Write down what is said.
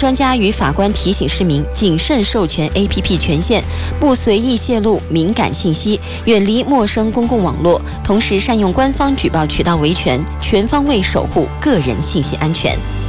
专家与法官提醒市民谨慎授权 APP 权限，不随意泄露敏感信息，远离陌生公共网络，同时善用官方举报渠道维权，全方位守护个人信息安全。